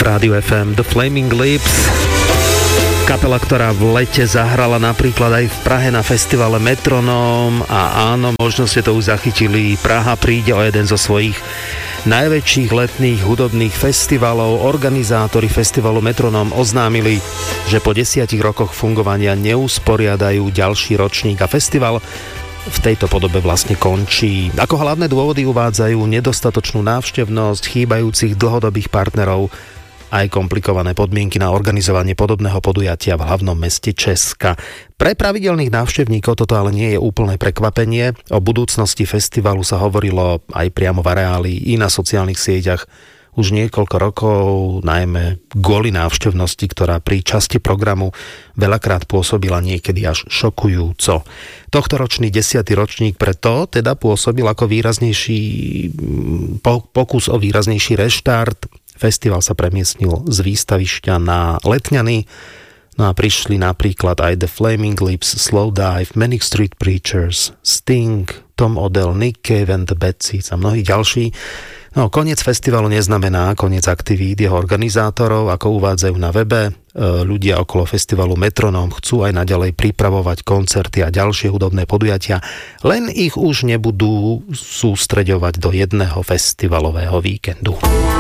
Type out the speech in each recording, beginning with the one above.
Rádiu FM, The Flaming Lips. Kapela, ktorá v lete zahrala napríklad aj v Prahe na festivale Metronóm a áno, možno ste to už zachytili, Praha príde o jeden zo svojich najväčších letných hudobných festivalov. Organizátori festivalu Metronóm oznámili, že po 10 rokoch fungovania neusporiadajú ďalší ročník a festival v tejto podobe vlastne končí. Ako hlavné dôvody uvádzajú nedostatočnú návštevnosť, chýbajúcich dlhodobých partnerov aj komplikované podmienky na organizovanie podobného podujatia v hlavnom meste Česka. Pre pravidelných návštevníkov toto ale nie je úplné prekvapenie. O budúcnosti festivalu sa hovorilo aj priamo v areáli i na sociálnych sieťach už niekoľko rokov, najmä kvôli návštevnosti, ktorá pri časti programu veľakrát pôsobila niekedy až šokujúco. Tohtoročný 10. ročník preto teda pôsobil ako výraznejší pokus o výraznejší reštart. Festival sa premiestnil z výstavišťa na Letňany, no a prišli napríklad aj The Flaming Lips, Slowdive, Manic Street Preachers, Sting, Tom Odell, Nick Cave and the Bad Seeds a mnohí ďalší. No, koniec festivalu neznamená koniec aktivít jeho organizátorov, ako uvádzajú na webe. Ľudia okolo festivalu Metronóm chcú aj naďalej pripravovať koncerty a ďalšie hudobné podujatia, len ich už nebudú sústreďovať do jedného festivalového víkendu.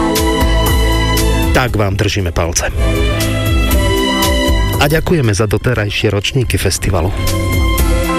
Tak vám držíme palce. A ďakujeme za doterajšie ročníky festivalu.